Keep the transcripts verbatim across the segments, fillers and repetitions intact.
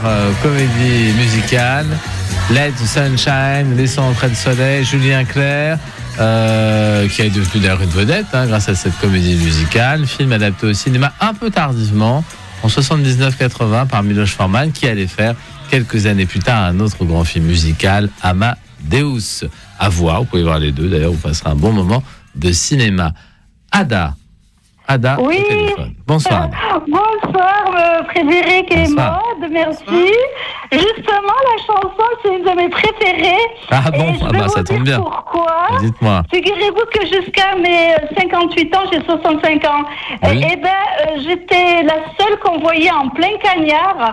euh, comédie musicale. Let the Sunshine, Laissons entrer le soleil, Julien Clerc, euh, qui est devenu d'ailleurs une vedette hein, grâce à cette comédie musicale. Film adapté au cinéma un peu tardivement, en soixante-dix-neuf quatre-vingts, par Miloš Forman, qui allait faire quelques années plus tard un autre grand film musical, Amadeus. À voir, vous pouvez voir les deux, d'ailleurs, vous passerez un bon moment de cinéma. Ada. Ada, oui. au téléphone. Bonsoir. Ada. Bonsoir, euh, Frédéric et Bonsoir. Maud, merci. Bonsoir. Justement, la chanson, c'est une de mes préférées. Ah bon, et je ah vais bah, vous ça dire tombe bien. Pourquoi? Dites-moi. Figurez-vous que jusqu'à mes cinquante-huit ans, j'ai soixante-cinq ans. Oui. Et, et ben, euh, j'étais la seule qu'on voyait en plein cagnard,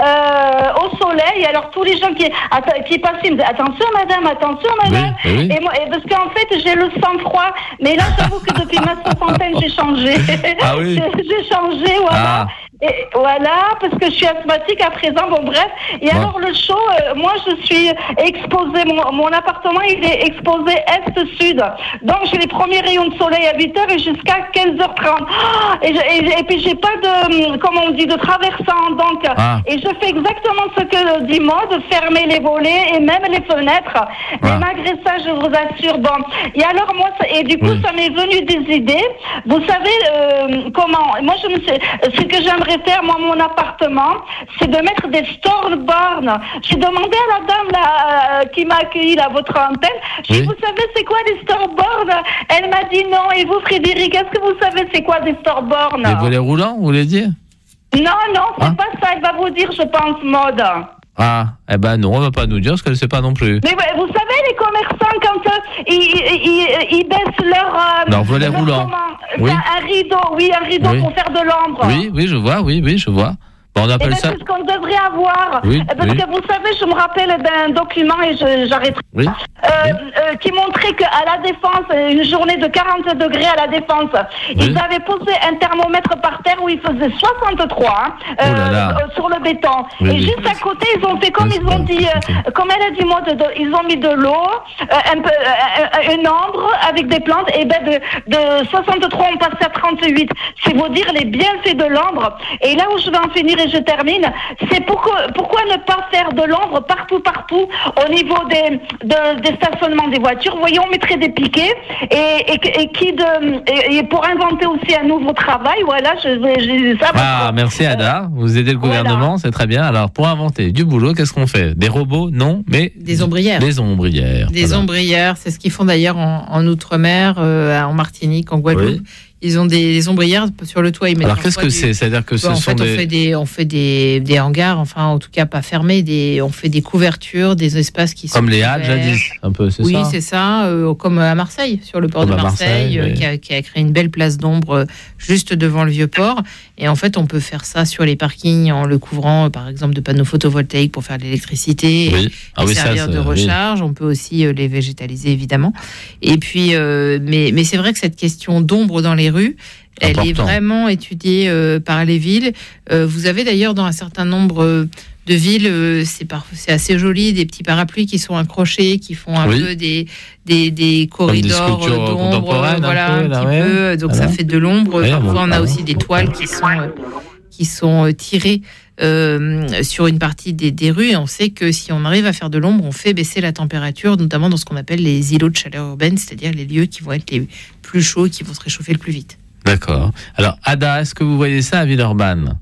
euh, au soleil. Alors, tous les gens qui, att- qui passaient me disaient, attention, madame, attention, madame. Oui, oui. Et moi, et parce qu'en fait, j'ai le sang froid. Mais là, j'avoue que depuis ma soixantaine, j'ai changé. Ah oui. j'ai, j'ai changé, voilà. Ah. Et voilà, parce que je suis asthmatique à présent, bon bref. Et Bon. alors le show, euh, moi je suis exposée, mon, mon appartement il est exposé est-sud. Donc j'ai les premiers rayons de soleil à huit heures et jusqu'à quinze heures trente. Ah, et, je- et, et puis j'ai pas de, comment on dit, de traversant. Donc, Ah. et je fais exactement ce que dit Maud, fermer les volets et même les fenêtres. Ah. Mais malgré ça, je vous assure, bon. Et alors moi, ça- et du coup, Oui. ça m'est venu des idées. Vous savez euh, comment, moi je me sais, ce que j'aimerais faire, moi, mon appartement, c'est de mettre des storyboards. J'ai demandé à la dame là, euh, qui m'a accueilli à votre antenne, j'ai dit, Oui. vous savez c'est quoi des storyboards? Elle m'a dit non. Et vous, Frédéric, est-ce que vous savez c'est quoi des storyboards? Les volets roulants, vous voulez dire? Non, non, c'est Hein? pas ça. Elle va vous dire, je pense, Maud. Ah, eh ben non, on va pas nous dire ce qu'elle sait pas non plus. Mais ouais, vous savez, les commerçants, quand euh, ils, ils, ils, ils baissent leur... Euh, Leur volet roulant. comment, Oui. Un rideau, oui, un rideau Oui. pour faire de l'ombre. Oui, oui, je vois, oui, oui, je vois. Bon, on Eh appelle ben, ça... c'est ce qu'on devrait avoir. Oui, Parce oui. que vous savez, je me rappelle d'un document et je, j'arrêterai. Oui. Euh, euh, qui montrait qu'à la Défense, une journée de quarante degrés à la Défense, Oui. ils avaient posé un thermomètre par terre où il faisait soixante-trois hein, Oh là là. euh, sur le béton. Oui, et oui. juste à côté, ils ont fait comme Oui, ils ont c'est dit, bon, euh, ok. comme elle a dit moi, de, de- ils ont mis de l'eau, euh, un peu, euh, une ombre avec des plantes, et ben de, de soixante-trois on passe à trente-huit. C'est vous dire les bienfaits de l'ombre. Et là où je vais en finir et je termine, c'est pourquoi, pourquoi ne pas faire de l'ombre partout, partout, au niveau des, de, des stationnements des voitures. Vous voyez, on mettrait des piquets et, et, et qui de, et, et pour inventer aussi un nouveau travail, voilà, je vais, je, ça va. Ah, merci Ada, vous aidez le Voilà. gouvernement, c'est très bien. Alors, pour inventer du boulot, qu'est-ce qu'on fait? Des robots? Non, mais... Des ombrières. Des ombrières. Des voilà. ombrières, c'est ce qu'ils font d'ailleurs en, en Outre-mer, euh, en Martinique, en Guadeloupe. Oui. Ils ont des, des ombrières sur le toit. Ils mettent Alors, parfois qu'est-ce que du- c'est? C'est-à-dire que ce Bon, en sont fait, des... on fait des, on fait des, des hangars, enfin, en tout cas pas fermés. Des, on fait des couvertures, des espaces qui sont Comme les Halles, couverts. jadis, un peu, c'est Oui, ça? c'est ça. euh, comme à Marseille, sur le port Comme de à Marseille, Marseille, euh, oui. qui, a, qui a créé une belle place d'ombre euh, juste devant le vieux port. Et en fait, on peut faire ça sur les parkings en le couvrant, euh, par exemple, de panneaux photovoltaïques pour faire de l'électricité. Oui. Et, Ah et oui, ça, servir c'est- de oui. recharge. On peut aussi euh, les végétaliser, évidemment. Et puis, euh, mais, mais c'est vrai que cette question d'ombre dans les rues, elle est Important. vraiment étudiée euh, par les villes. Euh, vous avez d'ailleurs dans un certain nombre euh, de villes, euh, c'est, par- c'est assez joli, des petits parapluies qui sont accrochés, qui font un Oui. peu des, des, des des corridors sculptures euh, d'ombre, contemporaines, un voilà, peu, un là, petit ouais. peu. Donc Voilà. ça fait de l'ombre. Oui, Parfois, bon, on a voilà. aussi des toiles qui sont, euh, qui sont euh, tirées euh, sur une partie des, des rues. Et on sait que si on arrive à faire de l'ombre, on fait baisser la température, notamment dans ce qu'on appelle les îlots de chaleur urbaine, c'est-à-dire les lieux qui vont être les plus chauds, qui vont se réchauffer le plus vite. D'accord. Alors, Ada, est-ce que vous voyez ça à Villeurbanne?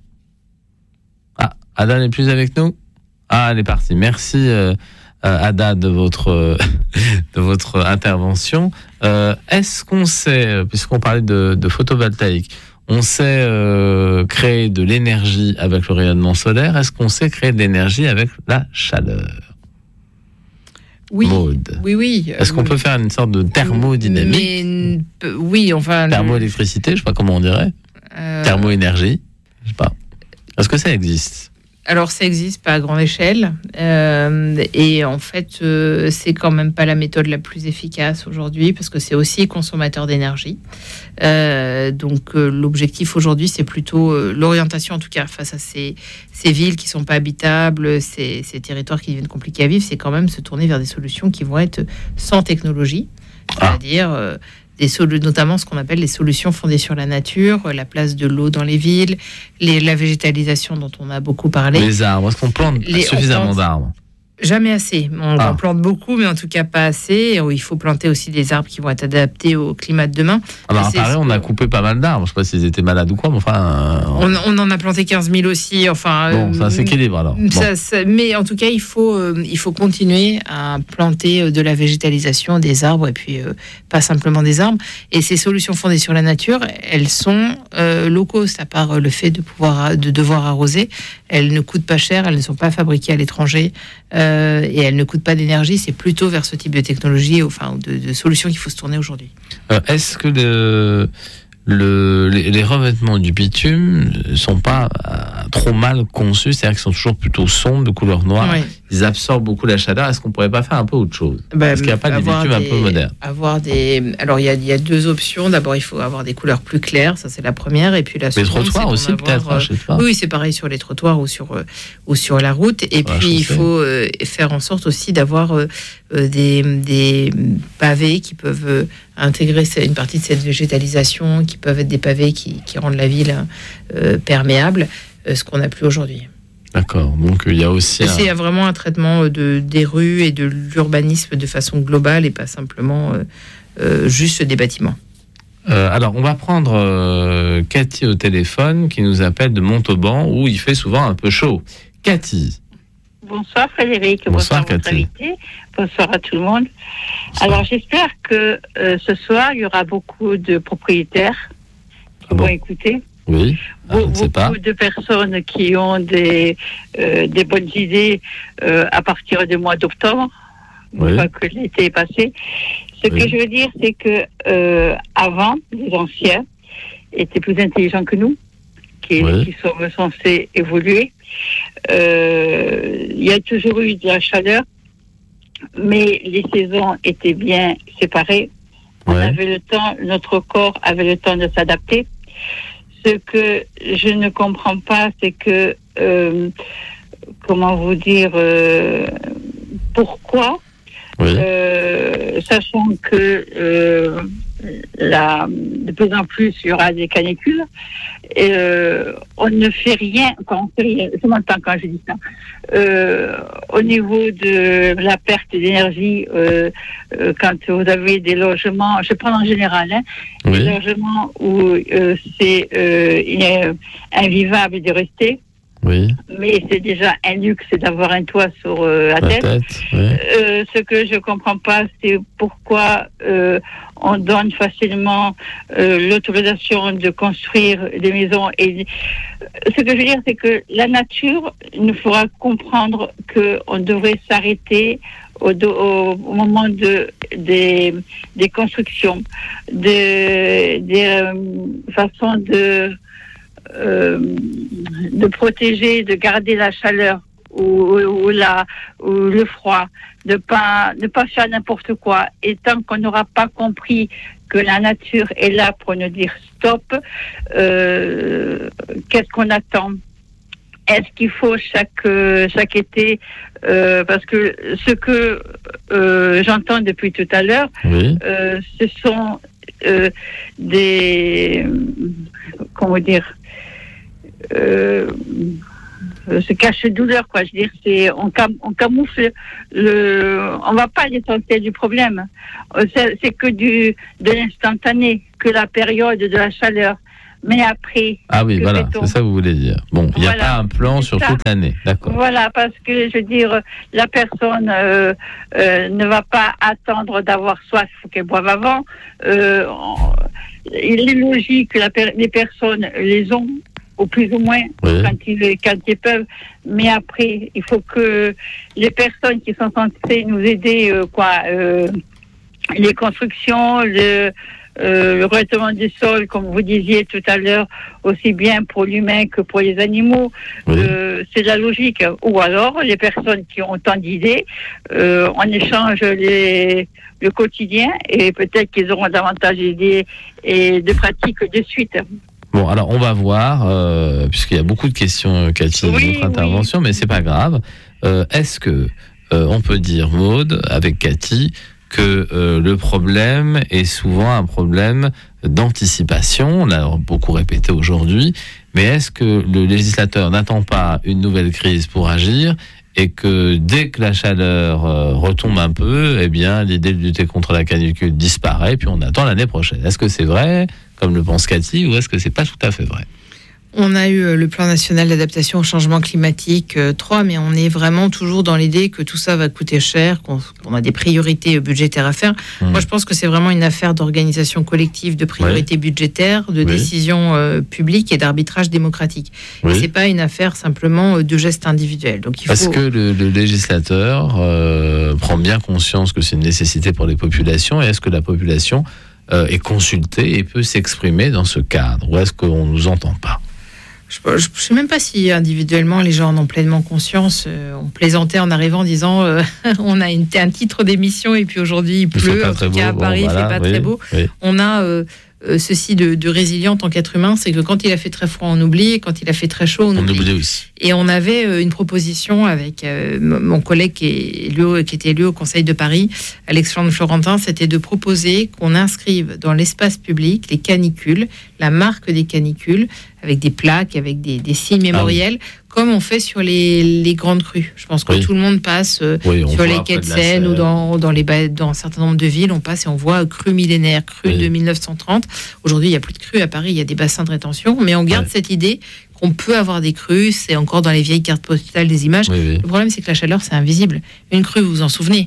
Ah, Ada n'est plus avec nous? Ah, elle est partie. Merci, euh, euh, Ada, de votre, euh, de votre intervention. Euh, est-ce qu'on sait, euh, puisqu'on parlait de, de photovoltaïque, on sait euh, créer de l'énergie avec le rayonnement solaire. Est-ce qu'on sait créer de l'énergie avec la chaleur? Oui, Maude. oui, oui. Est-ce qu'on peut faire une sorte de thermodynamique? Mais, euh, oui, enfin. le- Thermoélectricité, je sais pas comment on dirait. euh, Thermoénergie, je sais pas. Est-ce que ça existe? Alors, ça existe pas à grande échelle. euh, et en fait, euh, c'est quand même pas la méthode la plus efficace aujourd'hui parce que c'est aussi consommateur d'énergie. Euh, donc, euh, l'objectif aujourd'hui, c'est plutôt euh, l'orientation, en tout cas, face à ces, ces villes qui sont pas habitables, ces, ces territoires qui deviennent compliqués à vivre, c'est quand même se tourner vers des solutions qui vont être sans technologie. C'est-à-dire. Euh, des solu- notamment ce qu'on appelle les solutions fondées sur la nature, la place de l'eau dans les villes, les, la végétalisation dont on a beaucoup parlé. Les arbres, est-ce qu'on plante Les- suffisamment on plante- d'arbres? Jamais assez. On Ah. en plante beaucoup, mais en tout cas pas assez. Et il faut planter aussi des arbres qui vont être adaptés au climat de demain. Alors, Et à c'est Paris, ce on que- a coupé pas mal d'arbres. Je sais pas s'ils étaient malades ou quoi, mais enfin. euh, On, on en a planté quinze mille aussi. Enfin, Bon, euh, ça s'équilibre alors. Bon. ça- ça- mais en tout cas, il faut, euh, il faut continuer à planter euh, de la végétalisation, des arbres, et puis euh, pas simplement des arbres. Et ces solutions fondées sur la nature, elles sont euh, low cost, à part euh, le fait de pouvoir, de devoir arroser. Elles ne coûtent pas cher, elles ne sont pas fabriquées à l'étranger, euh, et elles ne coûtent pas d'énergie. C'est plutôt vers ce type de technologie, enfin, de, de solutions qu'il faut se tourner aujourd'hui. Euh, Est-ce que le, le, les, les revêtements du bitume ne sont pas euh, trop mal conçus? C'est-à-dire qu'ils sont toujours plutôt sombres, de couleur noire. Ouais. Ils absorbent beaucoup la chaleur. Est-ce qu'on pourrait pas faire un peu autre chose? Bah, Est-ce qu'il n'y a pas des avoir bitumes un des- peu modernes? Avoir des... Alors, il y a, il y a deux options. D'abord, il faut avoir des couleurs plus claires. Ça, c'est la première. Et puis la Les seconde, c'est trottoirs d'en aussi, avoir, peut-être, hein, euh, je sais pas. Oui, c'est pareil sur les trottoirs ou sur, euh, ou sur la route. Et Sur la puis, il chaussée. faut euh, faire en sorte aussi d'avoir euh, euh, des, des pavés qui peuvent euh, intégrer ce- une partie de cette végétalisation, qui peuvent être des pavés qui, qui rendent la ville euh, perméable, euh, ce qu'on n'a plus aujourd'hui. D'accord. Donc, il y a aussi. Et un- C'est vraiment un traitement de, des rues et de l'urbanisme de façon globale et pas simplement euh, euh, juste des bâtiments. Euh, alors, on va prendre euh, Cathy au téléphone qui nous appelle de Montauban où il fait souvent un peu chaud. Cathy. Bonsoir Frédéric, Bonsoir, bonsoir, votre Cathy. invité, bonsoir à tout le monde. Alors j'espère que euh, ce soir il y aura beaucoup de propriétaires qui Ah bon? vont écouter, Oui. Ah, Be- je ne sais pas. beaucoup de personnes qui ont des, euh, des bonnes idées euh, à partir du mois d'octobre, Oui. une fois que l'été est passé. Ce Oui. que je veux dire, c'est que euh, avant, les anciens étaient plus intelligents que nous, qui, Oui. qui sommes censés évoluer. Euh, il y a toujours eu de la chaleur, mais les saisons étaient bien séparées. On Ouais. avait le temps, notre corps avait le temps de s'adapter. Ce que je ne comprends pas, c'est que, euh, comment vous dire, euh, pourquoi, Oui. euh, sachant que euh, la, de plus en plus il y aura des canicules, et, euh, on ne fait rien, quand on fait rien, je m'entends quand je dis ça, euh, au niveau de la perte d'énergie, euh, euh, quand vous avez des logements, je prends en général, hein, des Oui. logements où euh, c'est euh, il est invivable de rester, Oui. mais c'est déjà un luxe d'avoir un toit sur euh, la La tête. tête. Oui. Euh, ce que je comprends pas, c'est pourquoi euh, on donne facilement euh, l'autorisation de construire des maisons. Et ce que je veux dire, c'est que la nature nous fera comprendre que on devrait s'arrêter au, do- au, au moment de des, des constructions, des, des euh, façons de euh, de protéger, de garder la chaleur ou, ou, ou la, ou le froid, de pas ne pas faire n'importe quoi. Et tant qu'on n'aura pas compris que la nature est là pour nous dire stop, euh, qu'est-ce qu'on attend? Est-ce qu'il faut chaque chaque été, euh, parce que ce que euh, j'entends depuis tout à l'heure, Oui. euh, ce sont euh, des comment dire euh, ce cache-douleur, quoi. Je veux dire, c'est on, cam, on camoufle le, on va pas à l'essentiel du problème. C'est, c'est que du de l'instantané, que la période de la chaleur. Mais après, Ah oui, que voilà, fait-on? c'est ça que vous voulez dire. Bon, il n'y a Voilà, pas un plan c'est sur ça. toute l'année. D'accord. Voilà, parce que je veux dire, la personne euh, euh, ne va pas attendre d'avoir soif, il faut qu'elle boive avant. Euh, on- il est logique que la per- les personnes les ont, au plus ou moins, Oui. quand, ils, quand ils peuvent. Mais après, il faut que les personnes qui sont censées nous aider, euh, quoi, euh, les constructions, le, euh, le revêtement du sol, comme vous disiez tout à l'heure, aussi bien pour l'humain que pour les animaux, Oui. euh, c'est de la logique. Ou alors, les personnes qui ont tant d'idées, euh, on échange les, le quotidien et peut-être qu'ils auront davantage d'idées et de pratiques de suite. Bon, alors on va voir, euh, puisqu'il y a beaucoup de questions, Cathy, dans Oui, votre intervention, mais c'est pas grave. Euh, est-ce que euh, on peut dire, Maude, avec Cathy, que euh, le problème est souvent un problème d'anticipation. On l'a beaucoup répété aujourd'hui. Mais est-ce que le législateur n'attend pas une nouvelle crise pour agir et que dès que la chaleur euh, retombe un peu, eh bien, l'idée de lutter contre la canicule disparaît, puis on attend l'année prochaine? Est-ce que c'est vrai, comme le pense Cathy, ou est-ce que c'est pas tout à fait vrai? On a eu le plan national d'adaptation au changement climatique euh, trois, mais on est vraiment toujours dans l'idée que tout ça va coûter cher, qu'on, qu'on a des priorités budgétaires à faire. Mmh. Moi, je pense que c'est vraiment une affaire d'organisation collective, de priorités ouais. budgétaires, de oui. décisions euh, publiques et d'arbitrage démocratique. Oui. Et c'est pas une affaire simplement de gestes individuels. Donc, il faut... Est-ce que le, le législateur euh, prend bien conscience que c'est une nécessité pour les populations, et est-ce que la population euh, est consultée et peut s'exprimer dans ce cadre, ou est-ce qu'on ne nous entend pas? Je ne sais même pas si individuellement les gens en ont pleinement conscience. Euh, on plaisantait en arrivant en disant euh, on a une, un titre d'émission et puis aujourd'hui il pleut. En tout cas à Paris, il ne fait pas oui, très beau. Oui. On a euh, euh, ceci de, de résilient en tant qu'être humain, c'est que quand il a fait très froid, on oublie, et quand il a fait très chaud, on, on oublie. oublie aussi. Et on avait euh, une proposition avec euh, mon collègue qui, est élu, qui était élu au Conseil de Paris, Alexandre Florentin, c'était de proposer qu'on inscrive dans l'espace public les canicules, la marque des canicules, avec des plaques, avec des, des signes mémoriels, ah oui. comme on fait sur les, les grandes crues. Je pense que oui. tout le monde passe euh, oui, sur les quais de Seine ou dans, dans, les, dans un certain nombre de villes, on passe et on voit crue millénaire, crue oui. de mille neuf cent trente. Aujourd'hui, il n'y a plus de crues à Paris, il y a des bassins de rétention, mais on garde ouais. cette idée qu'on peut avoir des crues, c'est encore dans les vieilles cartes postales des images. Oui, oui. Le problème, c'est que la chaleur, c'est invisible. Une crue, vous vous en souvenez.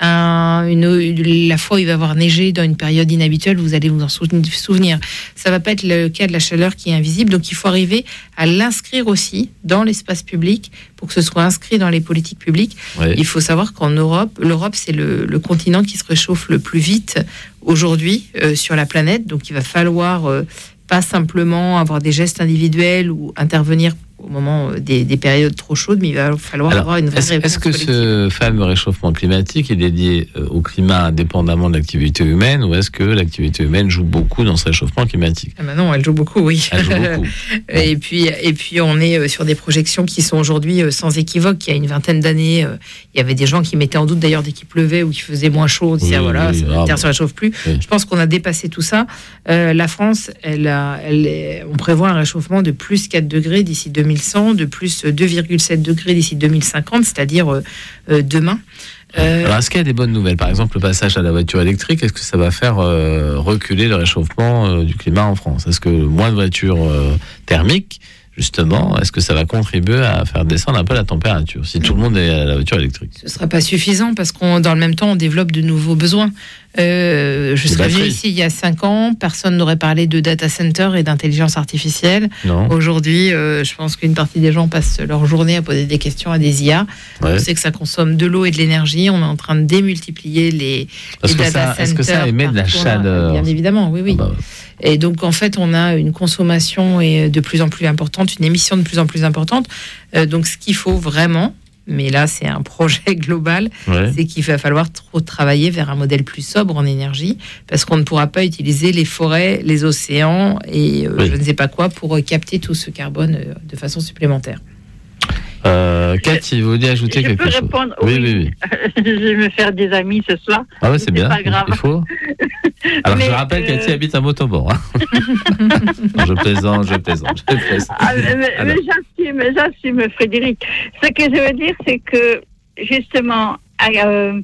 Un, une, une, la fois où il va avoir neigé dans une période inhabituelle, vous allez vous en souvenir. Ça va pas être le cas de la chaleur qui est invisible, donc il faut arriver à l'inscrire aussi dans l'espace public pour que ce soit inscrit dans les politiques publiques. Oui. Il faut savoir qu'en Europe, l'Europe, c'est le, le continent qui se réchauffe le plus vite aujourd'hui euh, sur la planète, donc il va falloir... Euh, pas simplement avoir des gestes individuels ou intervenir au moment des, des périodes trop chaudes, mais il va falloir Alors, avoir une vraie est-ce, réponse est-ce que collective. Ce fameux réchauffement climatique il est lié au climat indépendamment de l'activité humaine, ou est-ce que l'activité humaine joue beaucoup dans ce réchauffement climatique? Ah ben non, elle joue beaucoup, oui. Elle joue beaucoup. et, puis, et puis on est sur des projections qui sont aujourd'hui sans équivoque. Il y a une vingtaine d'années, il y avait des gens qui mettaient en doute d'ailleurs dès qu'il pleuvait ou qu'il faisait moins chaud. On disait, oui, ah, voilà, oui, la Terre ne se réchauffe plus. Oui. Je pense qu'on a dépassé tout ça. Euh, la France, elle a, elle est, on prévoit un réchauffement de plus quatre degrés d'ici deux mille cent, de plus deux virgule sept degrés d'ici deux mille cinquante, c'est-à-dire euh, euh, demain. Euh... Alors, est-ce qu'il y a des bonnes nouvelles? Par exemple, le passage à la voiture électrique, est-ce que ça va faire euh, reculer le réchauffement euh, du climat en France? Est-ce que moins de voitures euh, thermiques, justement, est-ce que ça va contribuer à faire descendre un peu la température, si tout le monde est à la voiture électrique? Ce ne sera pas suffisant, parce qu'on, dans le même temps, on développe de nouveaux besoins. Euh, je serais venue ici il y a cinq ans, personne n'aurait parlé de data center et d'intelligence artificielle. Non. Aujourd'hui, euh, je pense qu'une partie des gens passent leur journée à poser des questions à des I A. Ouais. On sait que ça consomme de l'eau et de l'énergie. On est en train de démultiplier les, les data ça, centers. Est-ce que ça émet de la chaleur? Bien évidemment, oui, oui. Ah bah ouais. Et donc, en fait, on a une consommation de plus en plus importante, une émission de plus en plus importante. Euh, donc, ce qu'il faut vraiment, mais là, c'est un projet global, ouais. c'est qu'il va falloir trop travailler vers un modèle plus sobre en énergie, parce qu'on ne pourra pas utiliser les forêts, les océans et euh, oui. je ne sais pas quoi pour capter tout ce carbone euh, de façon supplémentaire. Euh, Cathy, vous voulez ajouter je quelque peux chose? Répondre, oui, oui, oui, oui. Je vais me faire des amis ce soir. Ah ouais, c'est, c'est bien. Pas grave. Il faut. Alors, mais je rappelle, euh... Cathy habite à Montauban. Hein. non, je plaisante, je plaisante. Je plaisante. Ah, mais, mais j'assume, j'assume, Frédéric. Ce que je veux dire, c'est que, justement, euh,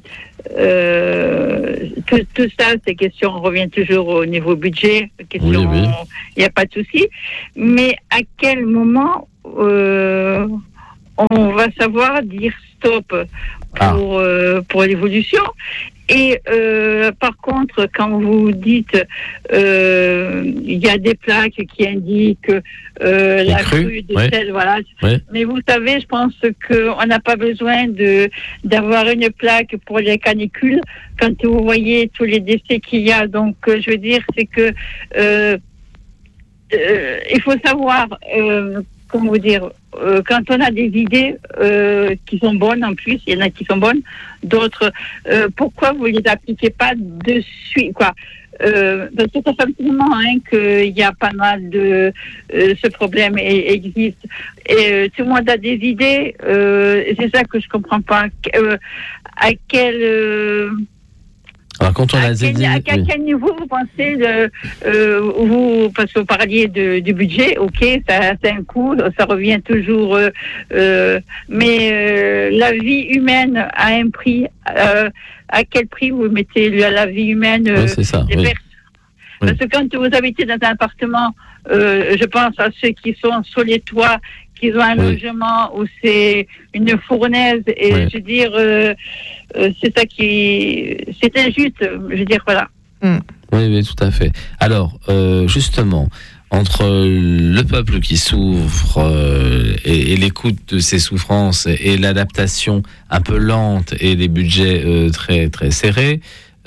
euh, tout, tout ça, ces questions, on revient toujours au niveau budget. Question, il oui, n'y oui. a pas de souci. Mais à quel moment... Euh, on va savoir dire stop pour, ah. euh, pour l'évolution. Et euh, par contre, quand vous dites euh, il y a des plaques qui indiquent euh, la crue de oui. tel, voilà. Oui. Mais vous savez, je pense qu'on n'a pas besoin de d'avoir une plaque pour les canicules quand vous voyez tous les décès qu'il y a. Donc, je veux dire, c'est que euh, euh, il faut savoir. Euh, Comment vous dire, euh, quand on a des idées euh, qui sont bonnes en plus, il y en a qui sont bonnes, d'autres, euh, pourquoi vous les appliquez pas de suite, quoi? Euh, parce que ça fait un petit moment hein, qu'il y a pas mal de euh, ce problème et, existe et euh, tout le monde a des idées, euh, c'est ça que je comprends pas. Euh, à quel euh, Alors quand on à a quel, dit, à quel, oui. quel niveau vous pensez de, euh, vous, parce que vous parliez de, du budget, ok, ça c'est un coût, ça revient toujours, euh, euh, mais euh, la vie humaine a un prix. Euh, à quel prix vous mettez la, la vie humaine euh, Oui, c'est ça, des oui. personnes? Oui. Parce que quand vous habitez dans un appartement, euh, je pense à ceux qui sont sur les toits, qui ont un oui. logement où c'est une fournaise, et Oui. je veux dire, euh, euh, c'est ça qui, c'est injuste. Je veux dire, voilà. Mm. Oui, oui, tout à fait. Alors, euh, justement, entre le peuple qui souffre euh, et, et l'écoute de ses souffrances et, et l'adaptation un peu lente et les budgets euh, très très serrés,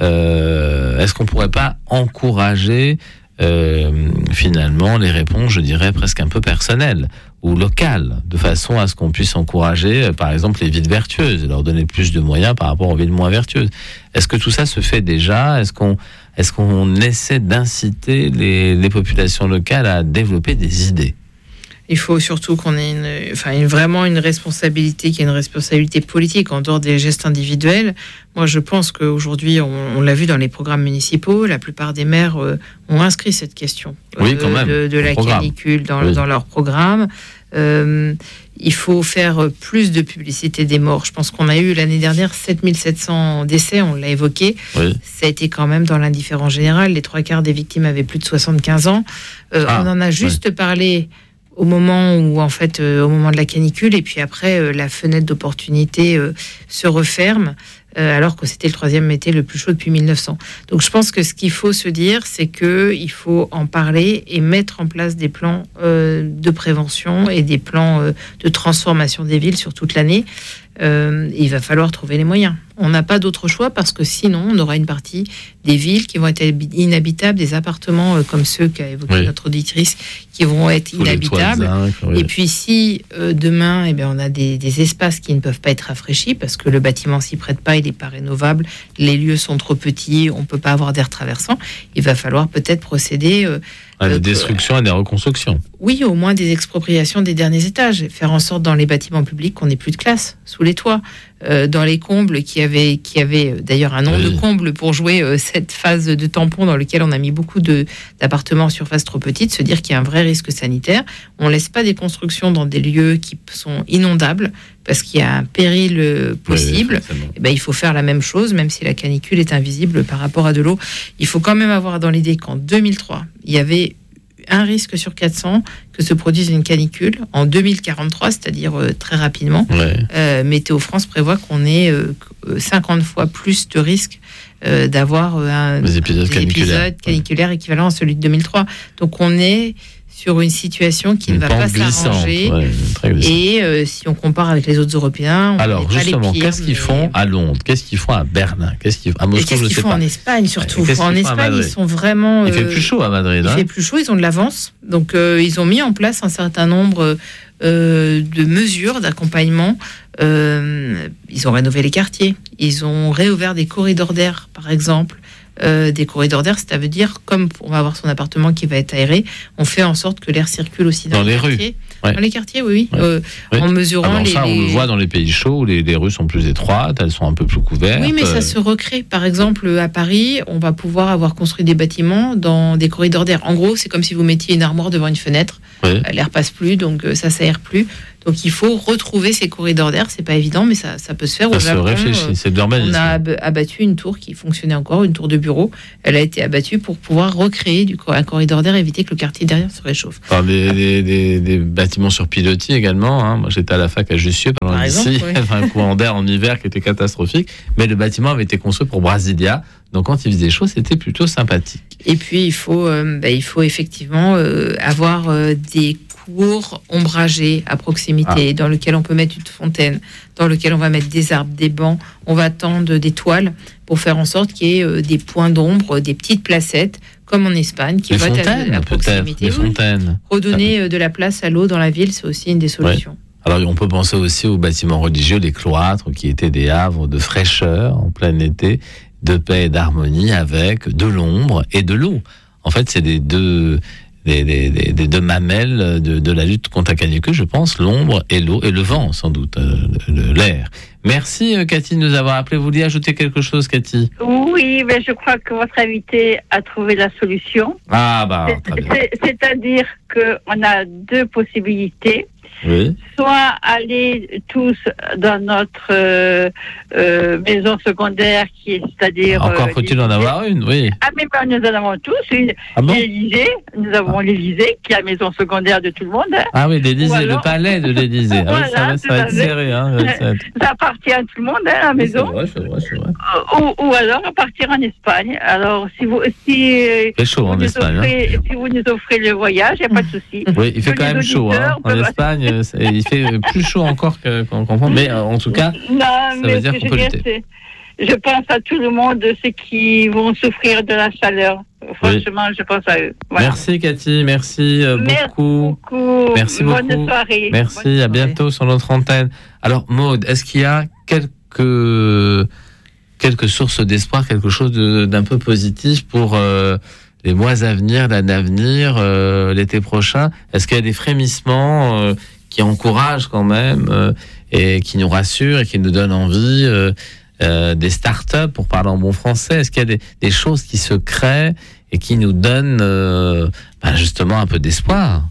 euh, est-ce qu'on pourrait pas encourager euh, finalement les réponses, je dirais presque un peu personnelles ou locales, de façon à ce qu'on puisse encourager, euh, par exemple, les villes vertueuses, et leur donner plus de moyens par rapport aux villes moins vertueuses. Est-ce que tout ça se fait déjà ? Est-ce qu'on est-ce qu'on essaie d'inciter les, les populations locales à développer des idées ? Il faut surtout qu'on ait une, enfin, une, vraiment une responsabilité, qui est une responsabilité politique en dehors des gestes individuels. Moi, je pense qu'aujourd'hui, on, on l'a vu dans les programmes municipaux, la plupart des maires euh, ont inscrit cette question euh, oui, quand même, de, de la programme. canicule dans, oui. dans leur programme. Euh, il faut faire plus de publicité des morts. Je pense qu'on a eu l'année dernière sept mille sept cents décès, on l'a évoqué. Oui. Ça a été quand même dans l'indifférence générale. Les trois quarts des victimes avaient plus de soixante-quinze ans. Euh, Ah, on en a juste ouais. parlé au moment où, en fait, euh, au moment de la canicule, et puis après, euh, la fenêtre d'opportunité euh, se referme, euh, alors que c'était le troisième été le plus chaud depuis mille neuf cents. Donc, je pense que ce qu'il faut se dire, c'est que il faut en parler et mettre en place des plans euh, de prévention et des plans euh, de transformation des villes sur toute l'année. Euh, il va falloir trouver les moyens. On n'a pas d'autre choix parce que sinon, on aura une partie des villes qui vont être inhabitables, des appartements euh, comme ceux qu'a évoqué oui. notre auditrice, qui vont être Sous inhabitables. Zinc, oui. Et puis si euh, demain, eh bien, on a des, des espaces qui ne peuvent pas être rafraîchis parce que le bâtiment s'y prête pas, il n'est pas rénovable, les lieux sont trop petits, on ne peut pas avoir d'air traversant, il va falloir peut-être procéder euh, à des euh, destructions et des reconstructions. Oui, au moins des expropriations des derniers étages, faire en sorte dans les bâtiments publics qu'on n'ait plus de classe sous les toits. Euh, dans les combles qui avaient, qui avaient d'ailleurs un nom oui. de comble pour jouer euh, cette phase de tampon dans lequel on a mis beaucoup de, d'appartements en surface trop petite, se dire qu'il y a un vrai risque sanitaire. On ne laisse pas des constructions dans des lieux qui sont inondables parce qu'il y a un péril possible. Oui, et ben, il faut faire la même chose, même si la canicule est invisible par rapport à de l'eau. Il faut quand même avoir dans l'idée qu'en deux mille trois, il y avait un risque sur quatre cents que se produise une canicule en deux mille quarante-trois, c'est-à-dire euh, très rapidement. Ouais. Euh, Météo France prévoit qu'on ait euh, cinquante fois plus de risques euh, d'avoir euh, un, des épisodes des caniculaires, épisodes caniculaires ouais. équivalents à celui de deux mille trois. Donc on est sur une situation qui une ne va pas s'arranger. Ouais, et euh, si on compare avec les autres Européens, on alors justement, pires, qu'est-ce qu'ils font mais... à Londres? Qu'est-ce qu'ils font à Berlin? Qu'est-ce qu'ils font à Moscou? Qu'est-ce qu'ils font en Espagne surtout? Ouais, en Espagne, ils sont vraiment. Il fait plus chaud à Madrid. Il hein fait plus chaud. Ils ont de l'avance, donc euh, ils ont mis en place un certain nombre euh, de mesures d'accompagnement. Euh, ils ont rénové les quartiers. Ils ont réouvert des corridors d'air, par exemple. Euh, des corridors d'air, ça veut dire, comme on va avoir son appartement qui va être aéré, on fait en sorte que l'air circule aussi dans, dans les, les rues. quartiers. Ouais. Dans les quartiers, oui, oui. Ouais. Euh, oui. En mesurant Alors les... ça, on les... le voit dans les pays chauds, où les, les rues sont plus étroites, elles sont un peu plus couvertes. Oui, mais ça se recrée. Par exemple, à Paris, on va pouvoir avoir construit des bâtiments dans des corridors d'air. En gros, c'est comme si vous mettiez une armoire devant une fenêtre. Oui. L'air passe plus, donc ça s'aère plus. Donc il faut retrouver ces corridors d'air. C'est pas évident, mais ça, ça peut se faire. Ça au se Japon, réfléchit, euh, c'est de l'urbanisme. On a ab- abattu une tour qui fonctionnait encore, une tour de bureau. Elle a été abattue pour pouvoir recréer du co- un corridor d'air, éviter que le quartier derrière se réchauffe. Par des, des, des, des bâtiments sur pilotis également. Hein. Moi, j'étais à la fac à Jussieu, par, par exemple, ici, oui. un courant d'air en hiver qui était catastrophique. Mais le bâtiment avait été construit pour Brasilia. Donc quand il faisait chaud, c'était plutôt sympathique. Et puis il faut, euh, bah, il faut effectivement euh, avoir euh, des cours ombragés à proximité, ah. dans lequel on peut mettre une fontaine, dans lequel on va mettre des arbres, des bancs. On va tendre des toiles pour faire en sorte qu'il y ait euh, des points d'ombre, des petites placettes, comme en Espagne, qui vont être à, à proximité. Des fontaines. Redonner euh, de la place à l'eau dans la ville, c'est aussi une des solutions. Ouais. Alors, on peut penser aussi aux bâtiments religieux, les cloîtres, qui étaient des havres de fraîcheur en plein été, de paix et d'harmonie avec de l'ombre et de l'eau. En fait, c'est des deux, des, des, des, des deux mamelles de, de la lutte contre la canicule, je pense, l'ombre et l'eau et le vent, sans doute, euh, le, l'air. Merci Cathy de nous avoir appelé. Vous vouliez ajouter quelque chose, Cathy? Oui, mais je crois que votre invité a trouvé la solution. Ah bah, c'est, très bien. c'est, c'est-à-dire qu'on a deux possibilités. Oui. Soit aller tous dans notre euh, euh, maison secondaire, qui est, c'est-à-dire... Encore euh, faut-il en avoir une, oui. Ah, mais ben, nous en avons tous. Une, Ah bon? l'Élysée, nous avons Ah. l'Élysée, qui est la maison secondaire de tout le monde. Hein. Ah oui, l'Élysée, alors... le palais de l'Élysée. Ah oui, ça Voilà, va, ça va être tout à fait. serré. Hein, ça va être... Ça appartient à tout le monde, hein, la maison. C'est vrai, c'est vrai, c'est vrai. Ou, ou alors partir en Espagne. Alors, si vous, si, euh, C'est chaud vous en nous Espagne. Hein. offrez, si vous nous offrez le voyage, il n'y a pas de souci. Oui, il fait Que quand les même chaud. Hein. auditeurs En peuvent- Espagne, c'est- il fait plus chaud encore que- qu'en qu'en France. Mais euh, en tout cas, Non, mais veut dire ce qu'on que peut je veux dire, lutter. c'est, je pense à tout le monde, ceux qui vont souffrir de la chaleur. Franchement, je pense à eux. Voilà. merci Cathy, merci euh, Merci beaucoup. beaucoup. Merci Bonne beaucoup. soirée. Merci, Bonne à soirée. bientôt sur notre antenne. Alors Maude, est-ce qu'il y a quelques, quelques sources d'espoir, quelque chose de, d'un peu positif pour euh, les mois à venir, l'année à venir, euh, l'été prochain? Est-ce qu'il y a des frémissements euh, qui encouragent quand même euh, et qui nous rassurent et qui nous donnent envie euh, euh, des start-up, pour parler en bon français? Est-ce qu'il y a des, des choses qui se créent et qui nous donnent euh, ben justement un peu d'espoir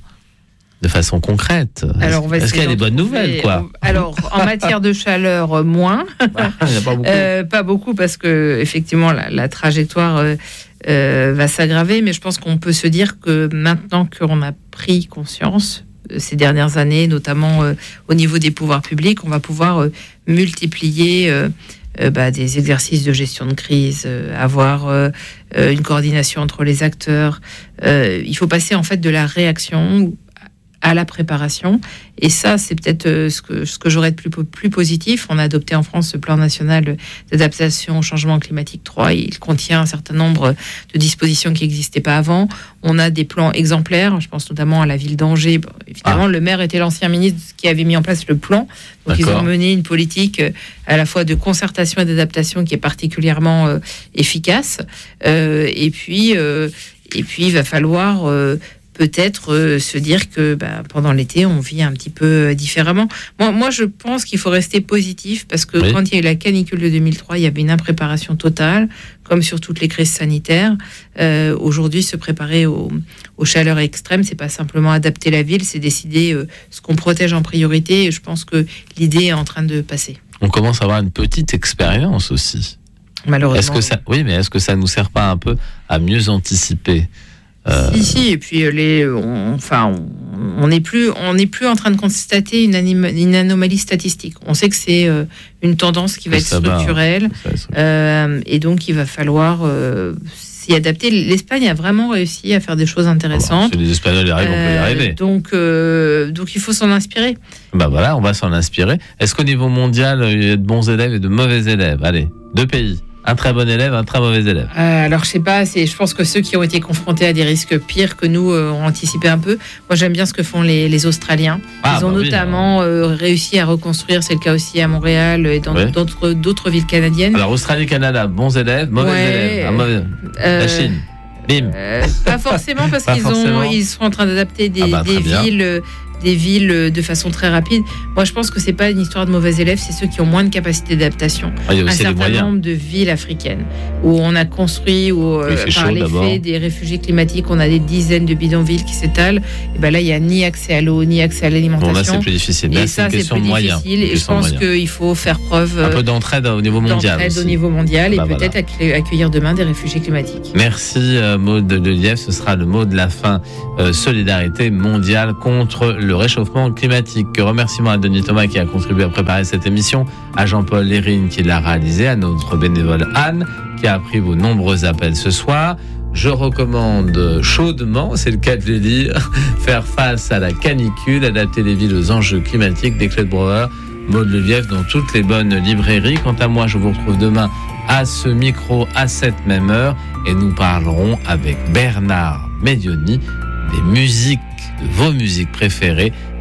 de façon concrète? Alors, on va Est-ce qu'il y a essayer des bonnes d'en nouvelles, trouver- quoi? Alors, en matière de chaleur, euh, moins. Ah, il n'y a pas beaucoup. Euh, pas beaucoup parce que effectivement la, la trajectoire euh, euh, va s'aggraver, mais je pense qu'on peut se dire que maintenant qu'on a pris conscience euh, ces dernières années, notamment euh, au niveau des pouvoirs publics, on va pouvoir euh, multiplier euh, euh, bah, des exercices de gestion de crise, euh, avoir euh, euh, une coordination entre les acteurs. Euh, il faut passer en fait de la réaction à la préparation. Et ça, c'est peut-être euh, ce que, ce que j'aurais de plus, plus positif. On a adopté en France ce plan national d'adaptation au changement climatique trois. Il contient un certain nombre de dispositions qui n'existaient pas avant. On a des plans exemplaires. Je pense notamment à la ville d'Angers. Bon, évidemment, ah. le maire était l'ancien ministre qui avait mis en place le plan. Donc, D'accord. ils ont mené une politique euh, à la fois de concertation et d'adaptation qui est particulièrement euh, efficace. Euh, et puis, euh, et puis, il va falloir... Euh, peut-être euh, se dire que bah, pendant l'été, on vit un petit peu différemment. Moi, moi, je pense qu'il faut rester positif parce que oui. quand il y a eu la canicule de deux mille trois, il y avait une impréparation totale, comme sur toutes les crises sanitaires. Euh, aujourd'hui, se préparer aux, aux chaleurs extrêmes, c'est pas simplement adapter la ville, c'est décider euh, ce qu'on protège en priorité. Et je pense que l'idée est en train de passer. On commence à avoir une petite expérience aussi. Malheureusement. Est-ce que ça, oui, mais est-ce que ça nous sert pas un peu à mieux anticiper? Euh... Si, si, et puis les, on, enfin, on n'est plus, on n'est plus en train de constater une, anima, une anomalie statistique. On sait que c'est euh, une tendance qui va être structurelle, va, euh, et donc il va falloir euh, s'y adapter. L'Espagne a vraiment réussi à faire des choses intéressantes. Si les Espagnols y arrivent, on peut y arriver. Donc, euh, donc il faut s'en inspirer. Bah voilà, on va s'en inspirer. Est-ce qu'au niveau mondial, il y a de bons élèves et de mauvais élèves? Allez, deux pays. Un très bon élève, un très mauvais élève. Euh, alors, je sais pas, c'est, je pense que ceux qui ont été confrontés à des risques pires que nous euh, ont anticipé un peu. Moi, j'aime bien ce que font les, les Australiens. Ah, Ils ont bah notamment oui, euh, réussi à reconstruire, c'est le cas aussi à Montréal et dans oui. d'autres, d'autres villes canadiennes. Alors, Australie, Canada, bons élèves, mauvais ouais, élèves. Ah, mauvais... euh, La Chine, bim. Euh, pas forcément, parce pas qu'ils forcément. Ont, ils sont en train d'adapter des, ah bah, des villes... des villes de façon très rapide. Moi, je pense que c'est pas une histoire de mauvais élèves, c'est ceux qui ont moins de capacité d'adaptation. Ah, il y a aussi un certain nombre de villes africaines où on a construit où, oui, euh, par chaud, l'effet d'abord. des réfugiés climatiques, on a des dizaines de bidonvilles qui s'étalent. Et ben là, il y a ni accès à l'eau, ni accès à l'alimentation. Bon, là, c'est plus difficile. Là, et c'est ça, une c'est question plus de moyens. difficile. Et je pense qu'il faut faire preuve un peu d'entraide au niveau mondial. D'entraide aussi. au niveau mondial, bah, et voilà. peut-être accueillir demain des réfugiés climatiques. Merci euh, Maude de Lièvre, ce sera le mot de la fin. Euh, solidarité mondiale contre le réchauffement climatique. Remerciements à Denis Thomas qui a contribué à préparer cette émission, à Jean-Paul Lérine qui l'a réalisé, à notre bénévole Anne qui a pris vos nombreux appels ce soir. Je recommande chaudement, c'est le cas de le dire, faire face à la canicule, adapter les villes aux enjeux climatiques, des Clés de Brouwer, Maude Le Lièvre dans toutes les bonnes librairies. Quant à moi, je vous retrouve demain à ce micro à cette même heure et nous parlerons avec Bernard Medioni des musiques, de vos musiques préférées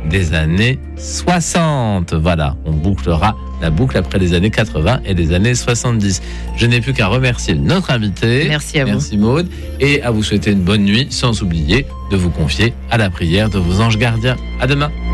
des années soixante. Voilà, on bouclera la boucle après les années quatre-vingts et les années soixante-dix. Je n'ai plus qu'à remercier notre invité. Merci à vous. Merci Maude. Et à vous souhaiter une bonne nuit, sans oublier de vous confier à la prière de vos anges gardiens. À demain.